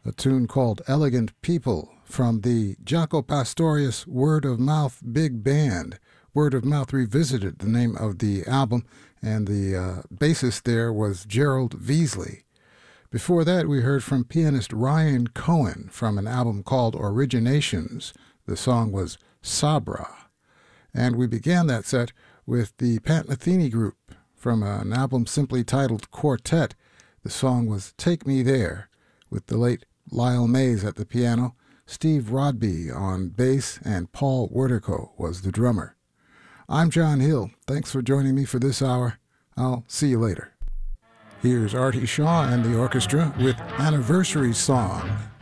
a tune called Elegant People from the Jaco Pastorius Word of Mouth Big Band. Word of Mouth revisited the name of the album, and the bassist there was Gerald Veasley. Before that, we heard from pianist Ryan Cohen from an album called Originations. The song was Sabra. And we began that set with the Pat Metheny Group from an album simply titled Quartet. The song was Take Me There, with the late Lyle Mays at the piano, Steve Rodby on bass, and Paul Wertico was the drummer. I'm John Hill. Thanks for joining me for this hour. I'll see you later. Here's Artie Shaw and the orchestra with Anniversary Song.